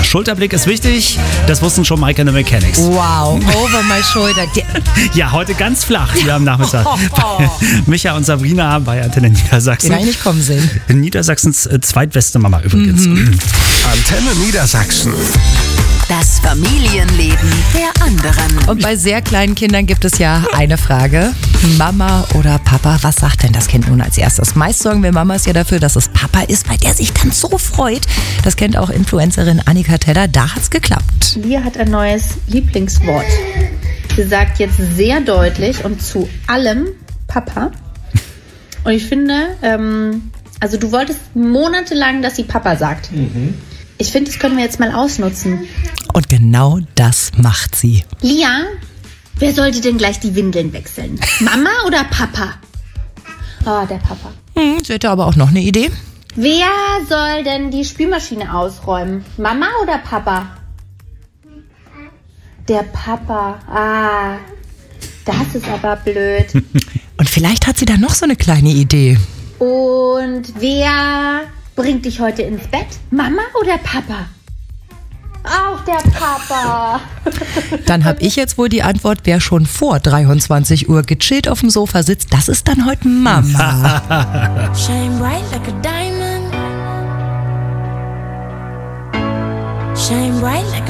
Schulterblick ist wichtig. Das wussten schon Mike and the Mechanics. Wow, over my shoulder. Ja, heute ganz flach hier am Nachmittag. Micha und Sabrina bei Antenne Niedersachsen. Den habe ich nicht kommen sehen. Niedersachsens zweitbeste Mama übrigens. Antenne Niedersachsen. Das Familienleben der anderen. Und bei sehr kleinen Kindern gibt es ja eine Frage. Mama oder Papa, was sagt denn das Kind nun als erstes? Meist sorgen wir Mamas ja dafür, dass es Papa ist, weil der sich dann so freut. Das kennt auch Influencerin Annika Teller. Da hat's geklappt. Lia hat ein neues Lieblingswort. Sie sagt jetzt sehr deutlich und zu allem Papa. Und ich finde, also du wolltest monatelang, dass sie Papa sagt. Ich finde, das können wir jetzt mal ausnutzen. Und genau das macht sie. Lia, wer sollte denn gleich die Windeln wechseln? Mama oder Papa? Oh, der Papa. Sie hätte aber auch noch eine Idee. Wer soll denn die Spülmaschine ausräumen? Mama oder Papa? Der Papa. Ah, das ist aber blöd. Und vielleicht hat sie da noch so eine kleine Idee. Und wer bringt dich heute ins Bett? Mama oder Papa? Auch der Papa. Dann habe ich jetzt wohl die Antwort, wer schon vor 23 Uhr gechillt auf dem Sofa sitzt, das ist dann heute Mama. Shine bright like a diamond. Shine bright like